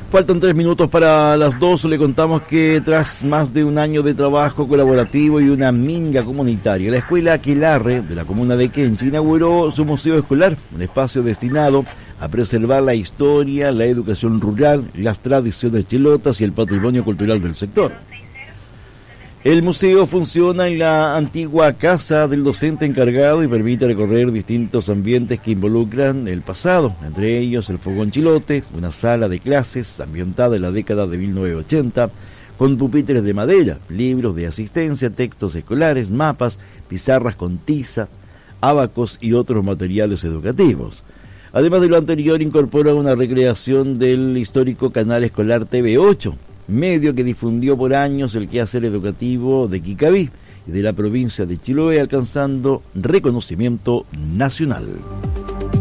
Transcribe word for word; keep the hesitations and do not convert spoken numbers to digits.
Faltan tres minutos para las dos. Le contamos que tras más de un año de trabajo colaborativo y una minga comunitaria, la escuela Aquelarre de la comuna de Kenchi inauguró su museo escolar, un espacio destinado a preservar la historia, la educación rural, las tradiciones chilotas y el patrimonio cultural del sector. El museo funciona en la antigua casa del docente encargado y permite recorrer distintos ambientes que involucran el pasado, entre ellos el fogón chilote, una sala de clases ambientada en la década de mil novecientos ochenta, con pupitres de madera, libros de asistencia, textos escolares, mapas, pizarras con tiza, abacos y otros materiales educativos. Además de lo anterior, incorpora una recreación del histórico canal escolar T V ocho, medio que difundió por años el quehacer educativo de Quicabí y de la provincia de Chiloé, alcanzando reconocimiento nacional.